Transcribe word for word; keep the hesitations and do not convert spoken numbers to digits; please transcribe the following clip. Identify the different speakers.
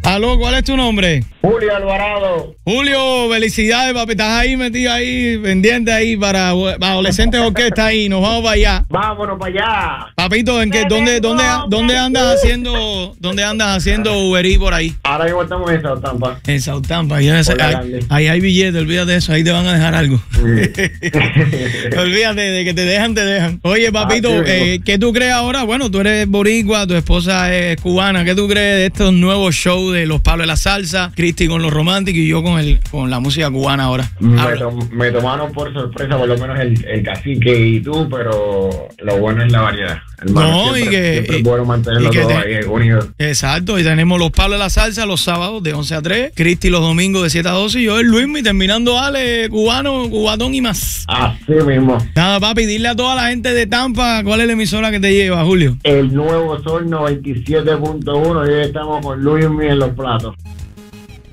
Speaker 1: Aló, ¿cuál es tu nombre?
Speaker 2: Julio Alvarado.
Speaker 1: Julio, felicidades, papi. Estás ahí metido ahí, pendiente ahí para, para adolescentes orquesta ahí. Nos vamos para allá.
Speaker 2: Vámonos para allá.
Speaker 1: Papito, ¿en qué, dónde, dónde, dónde andas haciendo, dónde andas haciendo Uber Eats por ahí?
Speaker 2: Ahora mismo estamos en South Tampa.
Speaker 1: En South Tampa. Ahí, ahí, ahí hay billetes, olvídate de eso. Ahí te van a dejar algo. Mm. Olvídate de que te dejan, te dejan. Oye, papito, ah, eh, ¿qué tú crees ahora? Bueno, tú eres boricua, tu esposa es cubana. ¿Qué tú crees de estos nuevos shows de Los Palos de la Salsa? Cristi con los románticos y yo con el con la música cubana ahora.
Speaker 2: Me, to me tomaron por sorpresa, por lo menos el, el cacique y tú, pero lo bueno es la variedad. Hermano,
Speaker 1: no,
Speaker 2: siempre,
Speaker 1: y que
Speaker 2: siempre
Speaker 1: y,
Speaker 2: es bueno mantenerlo todo te, ahí unido.
Speaker 1: Exacto, y tenemos Los Palos de la Salsa los sábados de once a tres, Cristi los domingos de siete a doce y yo el Luismi terminando Ale, cubano, cubatón y más.
Speaker 2: Así mismo.
Speaker 1: Nada, papi, dile a toda la gente de Tampa cuál es la emisora que te lleva, Julio.
Speaker 2: El Nuevo Sol noventa y siete punto uno y hoy estamos con Luismi en los platos.